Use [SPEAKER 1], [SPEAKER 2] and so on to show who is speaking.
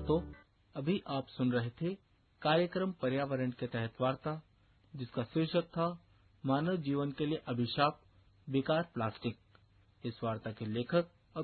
[SPEAKER 1] दोस्तों, अभी आप सुन रहे थे कार्यक्रम पर्यावरण के तहत वार्ता, जिसका शीर्षक था मानव जीवन के लिए अभिशाप, बेकार प्लास्टिक। इस वार्ता के लेखक